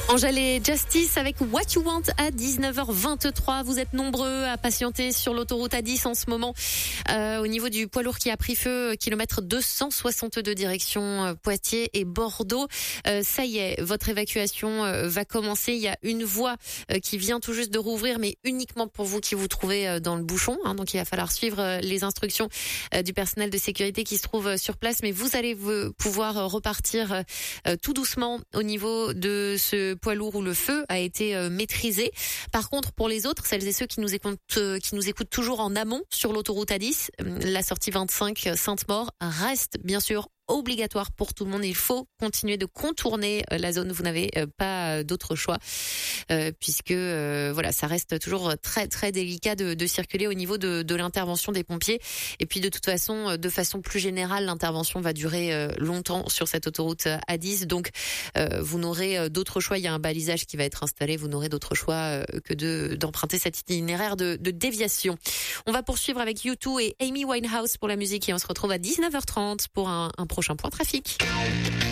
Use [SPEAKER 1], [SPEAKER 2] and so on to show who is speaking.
[SPEAKER 1] Angèle et Justice avec What You Want à 19h23. Vous êtes nombreux à patienter sur l'autoroute A10 en ce moment. Au niveau du poids lourd qui a pris feu, kilomètre 262 direction Poitiers et Bordeaux. Ça y est, votre évacuation va commencer. Il y a une voie qui vient tout juste de rouvrir, mais uniquement pour vous qui vous trouvez dans le bouchon. Donc il va falloir suivre les instructions du personnel de sécurité qui se trouve sur place. Mais vous allez pouvoir repartir tout doucement au niveau de ce poids lourd où le feu a été maîtrisé. Par contre, pour les autres, celles et ceux qui nous écoutent toujours en amont sur l'autoroute A10, la sortie 25 Sainte-Maure reste bien sûr obligatoire pour tout le monde. Il faut continuer de contourner la zone. Vous n'avez pas d'autre choix puisque voilà, ça reste toujours très très délicat de circuler au niveau de l'intervention des pompiers. Et puis de toute façon, de façon plus générale, l'intervention va durer longtemps sur cette autoroute A10. Donc vous n'aurez d'autre choix. Il y a un balisage qui va être installé. Vous n'aurez d'autre choix que d'emprunter cet itinéraire de déviation. On va poursuivre avec U2 et Amy Winehouse pour la musique et on se retrouve à 19h30 pour un prochain point trafic.